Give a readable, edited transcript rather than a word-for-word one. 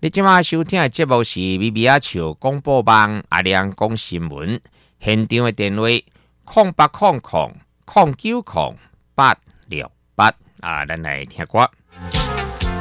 你今晚收听的节目是咪咪啊笑广播网阿亮讲新闻，现场的电话0800090868啊，咱来听歌。